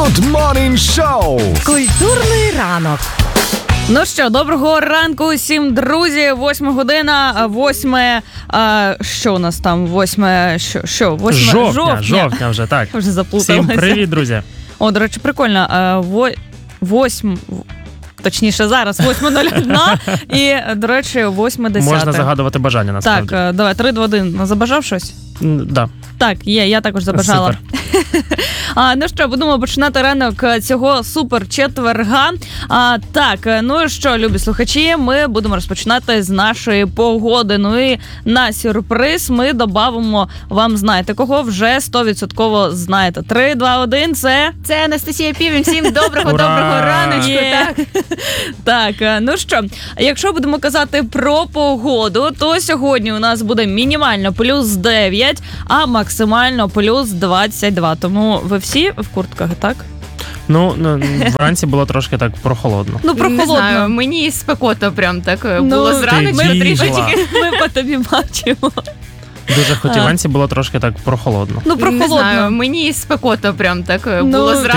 Good Morning Show. Культурний ранок. Ну що, доброго ранку усім, друзі. 8 година, 8... що у нас там? 8... Що? 8 Жовтня вже, так. Вже заплуталася. Всім привіт, друзі. О, до речі, прикольно. 8... Точніше, зараз 8:01 і, до речі, 8:10. Можна загадувати бажання, насправді. Так, давай, 3, 2, 1. Забажав щось? Да. Так, є, я також забажала. Супер. Ну що, будемо починати ранок цього супер-четверга. Так, ну що, любі слухачі, ми будемо розпочинати з нашої погоди. Ну і на сюрприз ми додамо вам, знаєте кого, вже 100% знаєте. 3, 2, 1, це Анастасія Півень. Всім доброго Ура! раночку. Є. Так, ну що, якщо будемо казати про погоду, то сьогодні у нас буде мінімально плюс 9, а максимально плюс 22. Тому ви всі в куртках, так? Ну, вранці було трошки так прохолодно. Ну, прохолодно. Не знаю, мені спекотно прям так було зранку. ти діжла. Ми по тобі бачимо. Дуже хотів, вранці було трошки так прохолодно. Ну, Не знаю, прохолодно. мені спекотно прям так Ну, було ти зранку.